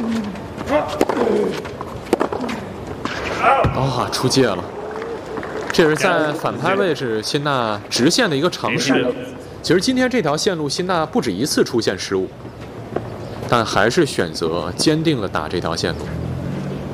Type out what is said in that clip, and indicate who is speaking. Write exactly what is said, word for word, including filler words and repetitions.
Speaker 1: 啊，出界了。这是在反拍位置辛纳直线的一个尝试。其实今天这条线路辛纳不止一次出现失误，但还是选择坚定了打这条线路。